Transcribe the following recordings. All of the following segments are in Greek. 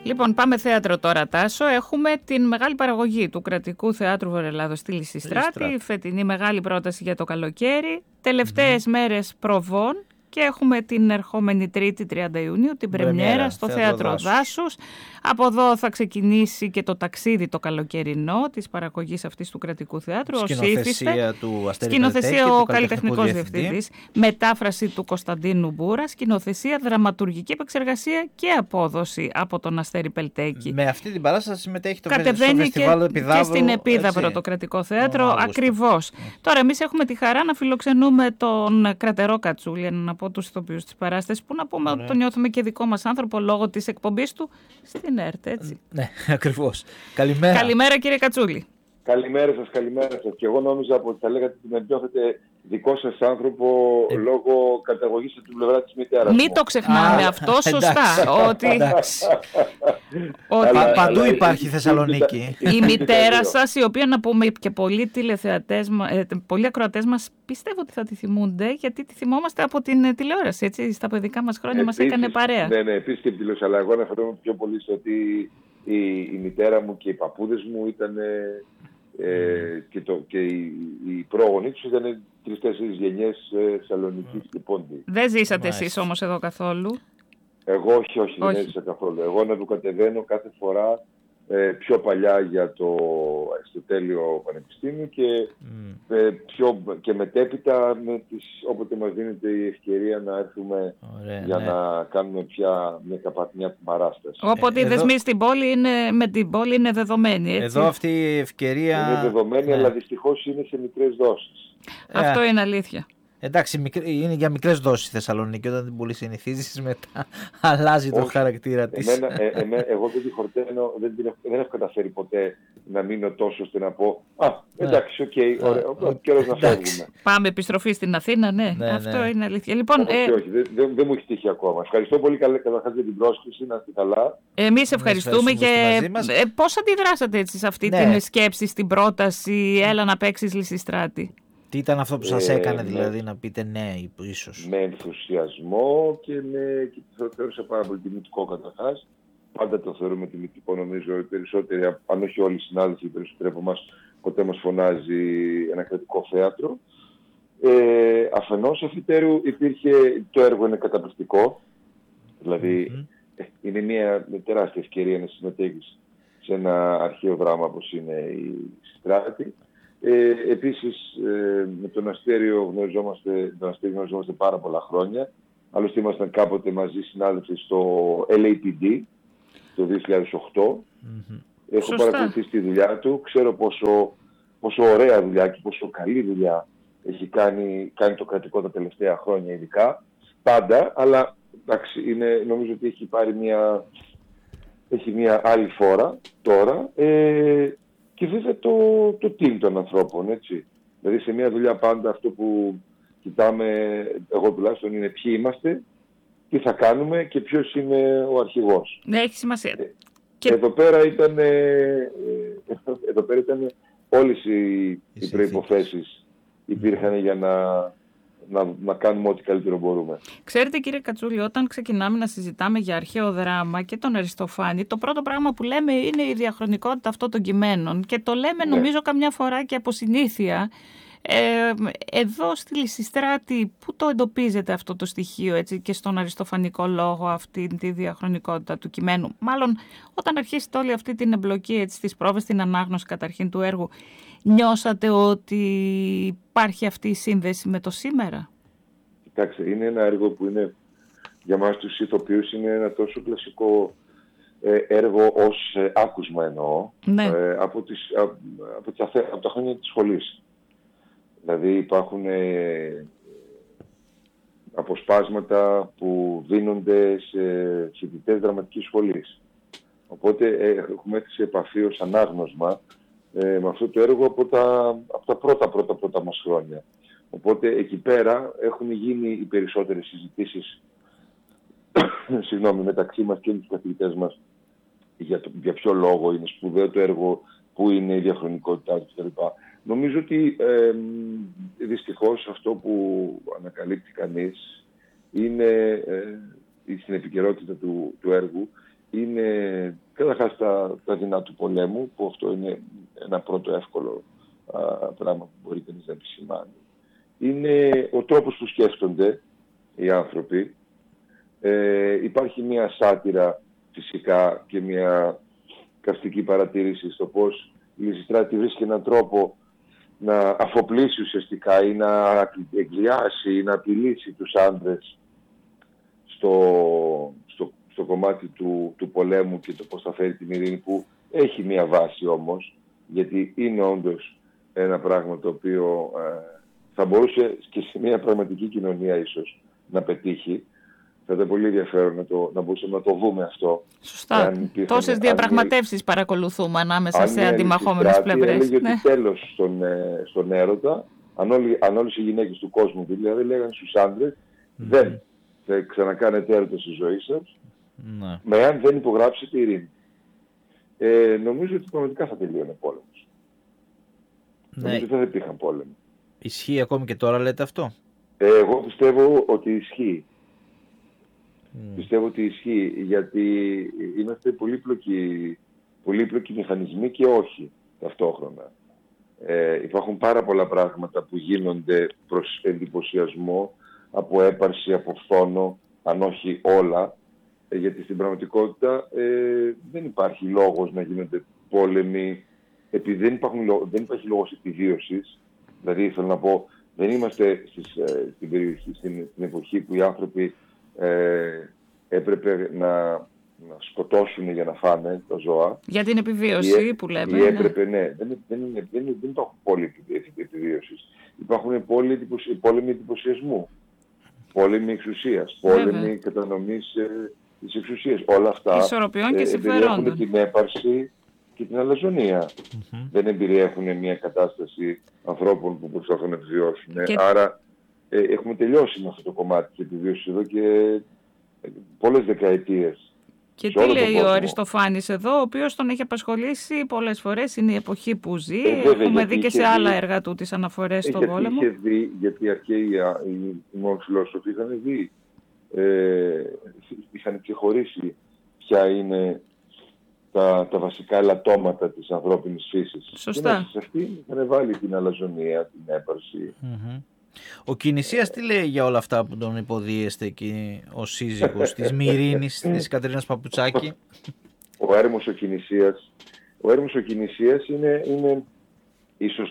Λοιπόν, πάμε θέατρο τώρα, Τάσο. Έχουμε την μεγάλη παραγωγή του Κρατικού Θεάτρου Βορειοελλάδος στη Λυσιστράτη. Φετινή μεγάλη πρόταση για το καλοκαίρι. Τελευταίες μέρες προβών. Και έχουμε την ερχόμενη Τρίτη 30 Ιουνίου την πρεμιέρα στο Θέατρο Δάσους. Από εδώ θα ξεκινήσει και το ταξίδι το καλοκαιρινό της παραγωγής αυτής του Κρατικού Θεάτρου. Σκηνοθεσία του Αστέρη σκηνοθεσία ο καλλιτεχνικός διευθυντής. Μετάφραση του Κωνσταντίνου Μπούρα. Σκηνοθεσία, δραματουργική επεξεργασία και απόδοση από τον Αστέρη Πελτέκη. Με αυτή την παράσταση συμμετέχει το Φεστιβάλ Επιδαύρου. Και στην Επίδαυρο το Κρατικό Θέατρο. Ακριβώς. Τώρα, εμείς έχουμε τη χαρά να φιλοξενούμε τον Κρατερό Κατσούλη, έναν από τους ηθοποιούς της παράστασης, που να πούμε ότι τον νιώθουμε και δικό μας άνθρωπο λόγω της εκπομπής του στην ΕΡΤ, έτσι. Ναι, ακριβώς. Καλημέρα. Καλημέρα, κύριε Κατσούλη. Καλημέρα σας, καλημέρα σας. Και εγώ νόμιζα ότι θα λέγατε ότι με νιώθετε δικό σας άνθρωπο λόγω καταγωγής από την πλευρά της μητέρας. Μην το ξεχνάμε αυτό, σωστά. Παντού υπάρχει Θεσσαλονίκη. Η μητέρα σας, η οποία να πούμε και πολλοί τηλεθεατές, πολλοί ακροατές μας πιστεύω ότι θα τη θυμούνται, γιατί τη θυμόμαστε από την τηλεόραση, έτσι, στα παιδικά μας χρόνια μας έκανε παρέα. Ναι, επίσης και την τηλεόραση, αλλά εγώ αναφέρομαι πιο πολύ στο ότι η μητέρα μου και οι παππούδες μου ήταν και οι πρόγονοι τους ήταν 3-4 γενιές Σαλονικής και Πόντι. Δεν ζήσατε εσείς όμως εδώ καθόλου? Εγώ όχι, δεν έζησα καθόλου. Εγώ να του κατεβαίνω κάθε φορά πιο παλιά για το Αριστοτέλειο Πανεπιστήμιο και μετέπειτα όποτε μας δίνεται η ευκαιρία να έρθουμε να κάνουμε πια μια παράσταση. Όποτε οι δεσμοί στην πόλη με την πόλη είναι δεδομένοι, έτσι. Εδώ αυτή η ευκαιρία είναι δεδομένη, αλλά δυστυχώς είναι σε μικρές δόσεις. Αυτό είναι αλήθεια. Εντάξει, είναι για μικρές δόσεις η Θεσσαλονίκη. Όταν την πολύ συνηθίζεις, μετά αλλάζει το χαρακτήρα της. Εγώ δεν τη χορταίνω, δεν έχω καταφέρει ποτέ να μείνω τόσο ώστε να πω εντάξει, οκ, ωραία, καιρός να φεύγουμε. Πάμε επιστροφή στην Αθήνα, ναι. Αυτό είναι αλήθεια. Λοιπόν, όχι, δεν μου έχει τύχει ακόμα. Ευχαριστώ πολύ καταρχάς για την πρόσκληση, να είστε καλά. Εμείς ευχαριστούμε και πώς αντιδράσατε έτσι σε αυτή την σκέψη, στην πρόταση «Έλα να παίξεις Λυσιστράτη»? Τι ήταν αυτό που σας έκανε δηλαδή να πείτε ναι, ίσως? Με ενθουσιασμό και το θεώρησα πάρα πολύ τιμητικό καταρχάς. Πάντα το θεωρούμε τιμητικό, νομίζω, οι περισσότεροι, αν όχι όλοι οι συνάδελφοι, οι περισσότεροι από εμάς, ποτέ μας φωνάζει ένα κρατικό θέατρο. Αφενός, αφετέρου, το έργο είναι καταπληκτικό. Δηλαδή, είναι μια τεράστια ευκαιρία να συμμετέχεις σε ένα αρχαίο δράμα όπως είναι η Στράτη. Επίσης, με τον Αστέριο γνωριζόμαστε πάρα πολλά χρόνια. Άλλωστε ήμασταν κάποτε μαζί συνάδελφοι στο LAPD το 2008. Έχω παρακολουθήσει τη δουλειά του. Ξέρω πόσο ωραία δουλειά και πόσο καλή δουλειά έχει κάνει το κρατικό τα τελευταία χρόνια ειδικά. Πάντα, αλλά εντάξει, νομίζω ότι έχει πάρει μια άλλη φόρα τώρα. Και βέβαια το team των ανθρώπων, έτσι. Δηλαδή σε μια δουλειά πάντα αυτό που κοιτάμε, εγώ τουλάχιστον, είναι ποιοι είμαστε, τι θα κάνουμε και ποιος είναι ο αρχηγός. Ναι, έχει σημασία. Εδώ πέρα ήταν όλες οι προϋποθέσεις υπήρχαν για να κάνουμε ό,τι καλύτερο μπορούμε. Ξέρετε, κύριε Κατσούλη, όταν ξεκινάμε να συζητάμε για αρχαίο δράμα και τον Αριστοφάνη, το πρώτο πράγμα που λέμε είναι η διαχρονικότητα αυτών των κειμένων. Και το λέμε νομίζω καμιά φορά και από συνήθεια. Εδώ στη Λυσιστράτη, πού το εντοπίζετε αυτό το στοιχείο, έτσι, και στον αριστοφανικό λόγο αυτή τη διαχρονικότητα του κειμένου? Μάλλον όταν αρχίσετε όλη αυτή την εμπλοκή, έτσι, στις πρόβες, την ανάγνωση καταρχήν του έργου, νιώσατε ότι υπάρχει αυτή η σύνδεση με το σήμερα? Κοιτάξτε, είναι ένα έργο που είναι για μας τους ηθοποιούς είναι ένα τόσο κλασικό έργο ως άκουσμα εννοώ, από τα χρόνια της σχολής. Δηλαδή υπάρχουν αποσπάσματα που δίνονται σε φοιτητές δραματικής σχολής. Οπότε έχουμε έρθει σε επαφή ως ανάγνωσμα με αυτό το έργο από τα πρώτα μας χρόνια. Οπότε εκεί πέρα έχουν γίνει οι περισσότερες συζητήσεις μεταξύ μας και τους καθηγητές μας για ποιο λόγο είναι σπουδαίο το έργο, πού είναι η διαχρονικότητά του κτλ. Νομίζω ότι δυστυχώς αυτό που ανακαλύπτει κανείς είναι στην επικαιρότητα του έργου είναι καταρχάς τα δεινά του πολέμου, που αυτό είναι ένα πρώτο εύκολο πράγμα που μπορεί κανείς να επισημάνει. Είναι ο τρόπος που σκέφτονται οι άνθρωποι. Υπάρχει μια σάτυρα φυσικά και μια καυστική παρατήρηση στο πώς η Λυσιστράτη βρίσκει έναν τρόπο να αφοπλίσει ουσιαστικά ή να εκβιάσει ή να απειλήσει τους άντρες στο κομμάτι του πολέμου και το πώς θα φέρει την ειρήνη, που έχει μια βάση όμως, γιατί είναι όντως ένα πράγμα το οποίο θα μπορούσε και σε μια πραγματική κοινωνία ίσως να πετύχει. Θα ήταν πολύ ενδιαφέρον να μπορούσαμε να το δούμε αυτό. Σωστά. Τόσες διαπραγματεύσεις παρακολουθούμε ανάμεσα σε αντιμαχόμενες πλευρές. Έλεγε ότι τέλος στον έρωτα, αν όλες οι γυναίκες του κόσμου δηλαδή λέγανε στους άντρες, δεν θα ξανακάνετε έρωτα στη ζωή σας, με αν δεν υπογράψετε ειρήνη. Νομίζω ότι πραγματικά θα τελείωνε πόλεμος. Νομίζω ότι δεν θα υπήρχαν πόλεμοι. Ισχύει ακόμη και τώρα, λέτε αυτό? Εγώ πιστεύω ότι ισχύει. Πιστεύω ότι ισχύει, γιατί είμαστε πολύπλοκοι μηχανισμοί και όχι ταυτόχρονα. Υπάρχουν πάρα πολλά πράγματα που γίνονται προς εντυπωσιασμό, από έπαρση, από φθόνο, αν όχι όλα, γιατί στην πραγματικότητα δεν υπάρχει λόγος να γίνονται πόλεμοι, επειδή δεν υπάρχει λόγος επιβίωσης. Δηλαδή, θέλω να πω, δεν είμαστε στην εποχή που οι άνθρωποι έπρεπε να σκοτώσουν για να φάνε τα ζώα. Για την επιβίωση που λέμε. Έπρεπε, δεν υπάρχουν πόλεμοι επιβίωσης. Υπάρχουν πόλεμοι εντυπωσιασμού, πόλεμοι εξουσίας, πόλεμοι κατανομής της εξουσίας. Όλα αυτά ισορροπιών και συμφερόντων. Έχουν την έπαρση και την αλαζονία. Δεν εμπεριέχουν μια κατάσταση ανθρώπων που προσπαθούν να επιβιώσουν. Άρα έχουμε τελειώσει με αυτό το κομμάτι της επιβίωσης εδώ και πολλές δεκαετίες. Και τι λέει ο Αριστοφάνης εδώ, ο οποίος τον έχει απασχολήσει πολλές φορές, είναι η εποχή που ζει, έχουμε δει και σε άλλα έργα του τις αναφορές στον πόλεμο. Γιατί αρχαίοι οι μόνοι φιλόσοφοι είχαν δει, είχαν ξεχωρίσει ποια είναι τα βασικά ελαττώματα της ανθρώπινης φύσης. Σωστά. Και μέσα σε αυτή είχαν βάλει την αλαζονία, την έπαρση. Ο Κινησίας τι λέει για όλα αυτά που τον υποδίεστε εκεί, ο σύζυγος της Μυρίνης, της Κατερίνας Παπουτσάκη? Ο έρμος ο Κινησίας είναι ίσως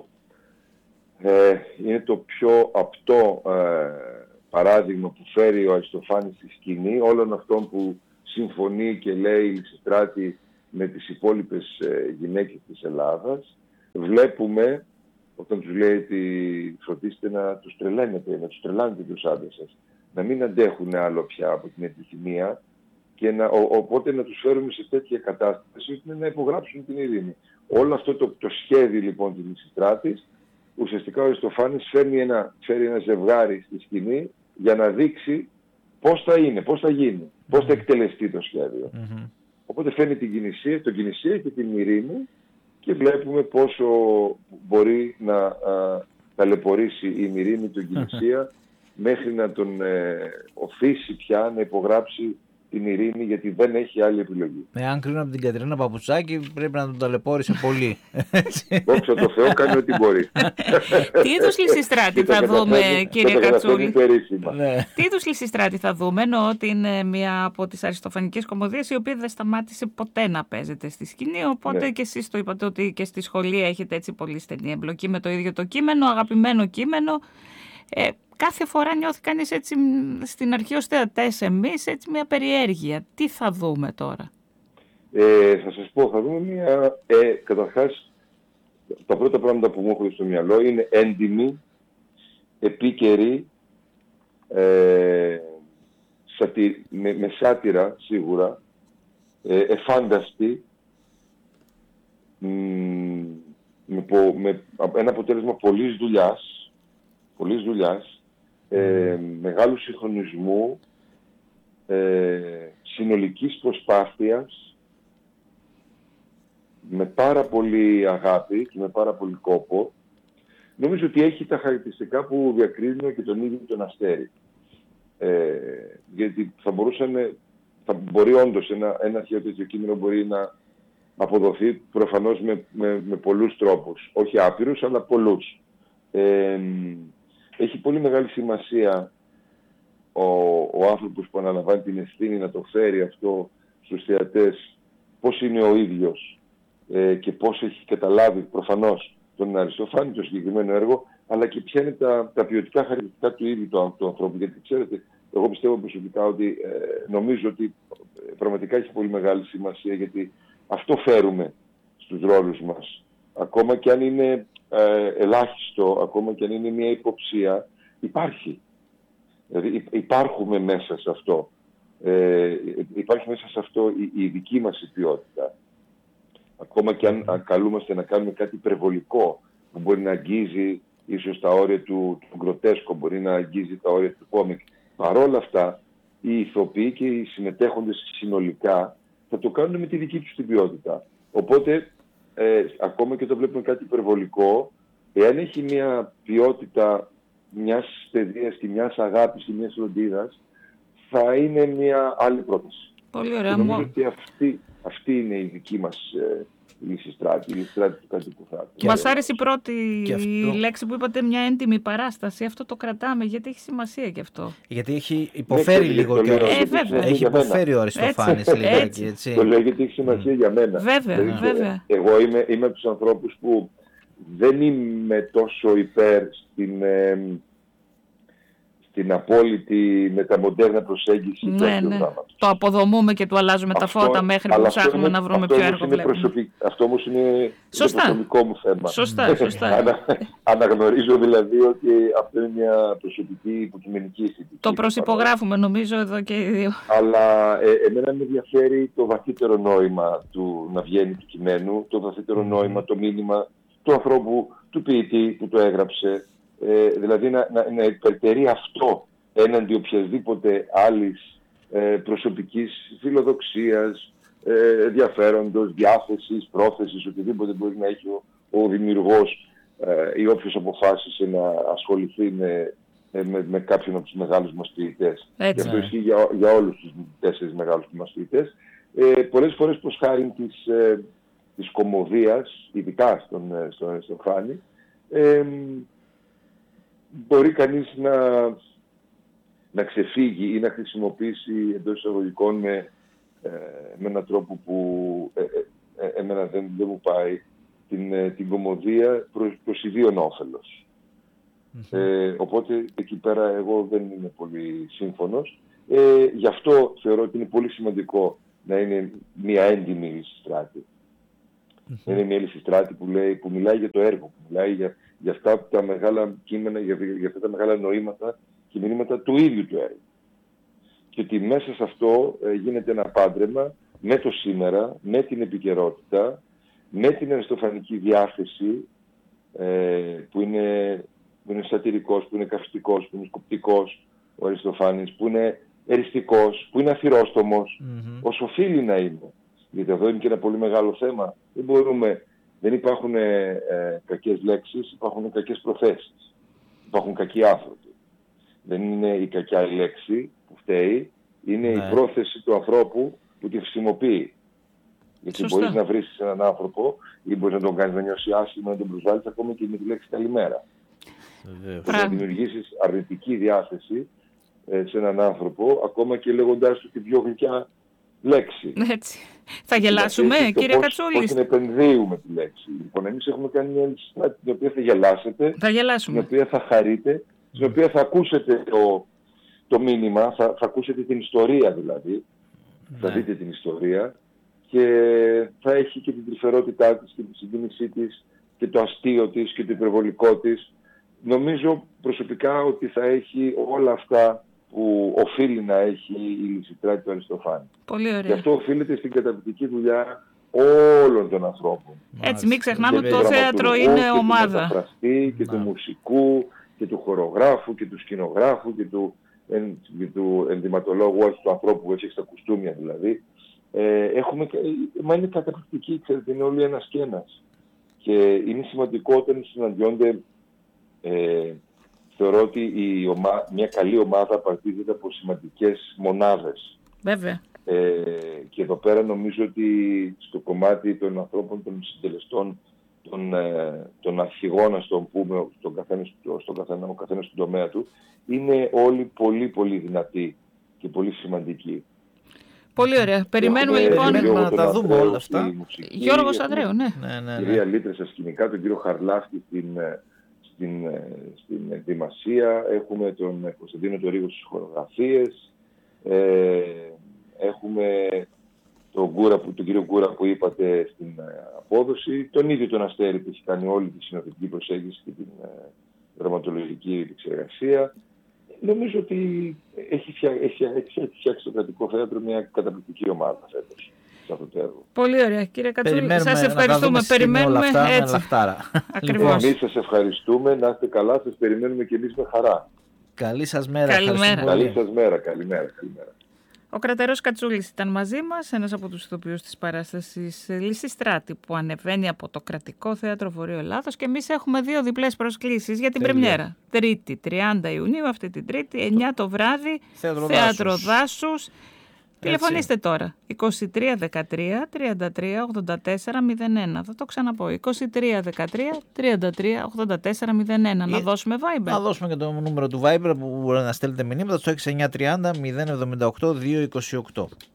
είναι το πιο απτό παράδειγμα που φέρει ο Αριστοφάνης στη σκηνή, όλων αυτών που συμφωνεί και λέει η Λυσιστράτη με τις υπόλοιπες γυναίκες της Ελλάδας. Βλέπουμε, όταν τους λέει ότι φροντίστε να τους τρελάνετε τους άντρες σας, να μην αντέχουν άλλο πια από την επιθυμία και οπότε να τους φέρουμε σε τέτοια κατάσταση ώστε να υπογράψουν την ειρήνη. Όλο αυτό το σχέδιο λοιπόν της Λυσιστράτης, ουσιαστικά ο Αριστοφάνης φέρει ένα ζευγάρι στη σκηνή για να δείξει πώς θα είναι, πώς θα γίνει, πώς θα εκτελεστεί το σχέδιο. Οπότε φέρνει τον Κινησία και την ειρήνη και βλέπουμε πόσο μπορεί να ταλαιπωρήσει η Μυρίνη τον Κινησία μέχρι να τον οθήσει πια να υπογράψει την ειρήνη, γιατί δεν έχει άλλη επιλογή. Αν κρίνω από την Κατερίνα Παπουτσάκη, πρέπει να τον ταλαιπώρησε πολύ. Δόξα τω Θεώ, κάνει ό,τι μπορεί. Τι είδους Λυσιστράτη θα δούμε, κύριε Κατσούλη? Τι είδους Λυσιστράτη θα δούμε? Εννοώ ότι είναι μία από τις αριστοφανικές κωμωδίες η οποία δεν σταμάτησε ποτέ να παίζεται στη σκηνή, οπότε και εσείς το είπατε ότι και στη σχολή έχετε έτσι πολύ στενή εμπλοκή με το ίδιο το κείμενο, αγαπημένο κείμενο. Κάθε φορά νιώθει κανείς έτσι στην αρχή ως θεατές εμείς έτσι μια περιέργεια. Τι θα δούμε τώρα? Θα σας πω, θα δούμε μια... καταρχάς, τα πρώτα πράγματα που μου έχουν στο μυαλό είναι έντιμη, επίκαιρη, με σάτυρα σίγουρα, εφάνταστη, με ένα αποτέλεσμα πολλής δουλειάς, μεγάλου συγχρονισμού, συνολικής προσπάθειας, με πάρα πολύ αγάπη και με πάρα πολύ κόπο. Νομίζω ότι έχει τα χαρακτηριστικά που διακρίνουν και τον ίδιο τον Αστέρι. Γιατί θα μπορούσαμε θα μπορεί όντως ένα αρχαίο τέτοιο κείμενο μπορεί να αποδοθεί προφανώς με πολλούς τρόπους. Όχι άπειρους, αλλά πολλούς. Έχει πολύ μεγάλη σημασία ο άνθρωπος που αναλαμβάνει την ευθύνη να το φέρει αυτό στους θεατές, πώς είναι ο ίδιος και πώς έχει καταλάβει προφανώς τον Αριστοφάνη, το συγκεκριμένο έργο, αλλά και ποια είναι τα ποιοτικά χαρακτηριστικά του ίδιου του ανθρώπου. Γιατί ξέρετε, εγώ πιστεύω προσωπικά ότι νομίζω ότι πραγματικά έχει πολύ μεγάλη σημασία, γιατί αυτό φέρουμε στους ρόλους μας. Ακόμα και αν είναι ελάχιστο, ακόμα και αν είναι μια υποψία, υπάρχει. Δηλαδή υπάρχουμε μέσα σε αυτό. Υπάρχει μέσα σε αυτό η δική μας ποιότητα. Ακόμα και αν καλούμαστε να κάνουμε κάτι υπερβολικό, που μπορεί να αγγίζει ίσως τα όρια του γκροτέσκο, μπορεί να αγγίζει τα όρια του κόμικ. Παρόλα αυτά, οι ηθοποιοί και οι συμμετέχοντες συνολικά θα το κάνουν με τη δική τους την ποιότητα. Οπότε, ακόμα και όταν βλέπουμε κάτι υπερβολικό, εάν έχει μια ποιότητα μιας παιδείας και μιας αγάπης και μιας φροντίδας, θα είναι μια άλλη πρόταση. Πολύ ωραία. Νομίζω ότι αυτή είναι η δική μας λυσιστράτη, η λυσιστράτη του κατοικού θράτου. Μας άρεσε η πρώτη λέξη που είπατε, μια έντιμη παράσταση. Αυτό το κρατάμε, γιατί έχει σημασία και αυτό. Γιατί έχει υποφέρει λίγο και έχει υποφέρει ο Αριστοφάνης λιγάκι, έτσι. Το λέω γιατί έχει σημασία για μένα. Βέβαια. Εγώ είμαι από τους ανθρώπους που δεν είμαι τόσο υπέρ στην απόλυτη μεταμοντέρνα προσέγγιση του δράματος. Το αποδομούμε και του αλλάζουμε τα φώτα μέχρι που ψάχνουμε να βρούμε ποιο έργο βλέπουμε. Αυτό όμως είναι το προσωπικό μου θέμα. Σωστά. Αναγνωρίζω δηλαδή ότι αυτό είναι μια προσωπική υποκειμενική αισθητική. Το προσυπογράφουμε νομίζω εδώ και οι δύο. Αλλά εμένα με ενδιαφέρει το βαθύτερο νόημα του να βγαίνει του κειμένου, το βαθύτερο νόημα, το μήνυμα του ανθρώπου, του ποιητή που το έγραψε. Δηλαδή να υπερτερεί αυτό έναντι οποιασδήποτε άλλης προσωπικής φιλοδοξίας, ενδιαφέροντος, διάθεσης, πρόθεσης, οτιδήποτε μπορεί να έχει ο δημιουργός ή όποιος αποφάσισε να ασχοληθεί με κάποιον από τους μεγάλους μας ποιητές. Και αυτό ισχύει για όλους τους 4 μεγάλους μας ποιητές. Πολλές φορές προς χάρη της κωμωδίας, ειδικά στον Αριστοφάνη, μπορεί κανείς να ξεφύγει ή να χρησιμοποιήσει εντός εισαγωγικών με έναν τρόπο που εμένα δεν μου πάει την κωμωδία προς ιδίον όφελος. Οπότε εκεί πέρα εγώ δεν είμαι πολύ σύμφωνος. Γι' αυτό θεωρώ ότι είναι πολύ σημαντικό να είναι μια έντιμη λυσιστράτη. Είναι μια λυσιστράτη που μιλάει για το έργο, που μιλάει για αυτά τα μεγάλα κείμενα, για αυτά τα μεγάλα νοήματα και μηνύματα του ίδιου του έργου. Και ότι μέσα σε αυτό γίνεται ένα πάντρεμα με το σήμερα, με την επικαιρότητα, με την αριστοφανική διάθεση που είναι σατυρικός, που είναι καυστικός, που είναι σκοπτικός ο Αριστοφάνης, που είναι εριστικός, που είναι αθυρόστομος, όσο οφείλει να είναι. Γιατί εδώ είναι και ένα πολύ μεγάλο θέμα. Δεν υπάρχουν κακές λέξεις, υπάρχουν κακές προθέσεις. Υπάρχουν κακοί άνθρωποι. Δεν είναι η κακιά λέξη που φταίει, είναι η πρόθεση του ανθρώπου που τη χρησιμοποιεί. Γιατί μπορείς να βρεις έναν άνθρωπο ή μπορείς να τον κάνεις να νιώσει άσχημα, να τον προσβάλλεις ακόμα και με τη λέξη καλημέρα. Να δημιουργήσεις αρνητική διάθεση σε έναν άνθρωπο, ακόμα και λέγοντάς του την πιο γλυκιά λέξη. Έτσι. Θα γελάσουμε, κύριε Κατσούλη. Πώς την επενδύουμε τη λέξη. Λοιπόν, εμείς έχουμε κάνει μια λυσιστράτη την οποία θα γελάσετε, την οποία θα χαρείτε, στην οποία θα ακούσετε το μήνυμα, θα ακούσετε την ιστορία δηλαδή. Θα δείτε την ιστορία και θα έχει και την τρυφερότητά της και τη συγκίνησή της και το αστείο της και το υπερβολικό της. Νομίζω προσωπικά ότι θα έχει όλα αυτά που οφείλει να έχει η λυσιστράτη του Αριστοφάνη. Πολύ ωραία. Και αυτό οφείλεται στην καταπληκτική δουλειά όλων των ανθρώπων. Έτσι, μην ξεχνάμε ότι το θέατρο είναι ομάδα. Και του μεταφραστή και του μουσικού και του χορογράφου και του σκηνογράφου και του ενδυματολόγου, όχι του ανθρώπου που έχει τα κουστούμια δηλαδή. Μα είναι καταπληκτική, ξέρετε, είναι όλοι ένας και ένας. Και είναι σημαντικό όταν συναντιόνται. Θεωρώ ότι μια καλή ομάδα απαρτίζεται από σημαντικές μονάδες. Βέβαια. Και εδώ πέρα νομίζω ότι στο κομμάτι των ανθρώπων, των συντελεστών, των αρχηγών, ας τον πούμε, ο καθένας στον τομέα του, είναι όλοι πολύ πολύ δυνατοί και πολύ σημαντικοί. Πολύ ωραία. Περιμένουμε λοιπόν να τα δούμε όλα αυτά. Γιώργος Ανδρέου, ναι. Κυρία Λίτρε στα σκηνικά, τον κύριο Χαρλάφτη στην εκδημασία, έχουμε τον Κωνσταντίνο τον Ρίγο στις χορογραφίες, έχουμε τον κύριο Γκούρα που είπατε στην απόδοση, τον ίδιο τον Αστέρη που έχει κάνει όλη τη συνοδευτική προσέγγιση και την δραματολογική επεξεργασία. Νομίζω ότι έχει φτιάξει το Κρατικό Θέατρο μια καταπληκτική ομάδα φέτος σε αυτό το έργο. Πολύ ωραία. Κύριε Κατσούλη, σας ευχαριστούμε. Περιμένουμε έτσι. Ακριβώς. Εμείς σας ευχαριστούμε. Να είστε καλά. Σας περιμένουμε και εμείς με χαρά. Καλή σας μέρα. Καλή σας μέρα. Καλημέρα. Ο Κρατερός Κατσούλης ήταν μαζί μας, ένας από τους ηθοποιούς της παράστασης Λυσιστράτη που ανεβαίνει από το Κρατικό Θέατρο Βορείου Ελλάδος, και εμείς έχουμε 2 διπλές προσκλήσεις για την πρεμιέρα. Τρίτη, 30 Ιουνίου, αυτή την Τρίτη, 9 το βράδυ, Θέατρο Δάσους. Τηλεφωνήστε τώρα, 23 13 33 84 01. Θα το ξαναπώ, 23 13 33 84 01. Να δώσουμε Viber. Να δώσουμε και το νούμερο του Viber που μπορεί να στέλνετε μηνύματα στο 6930 078 228.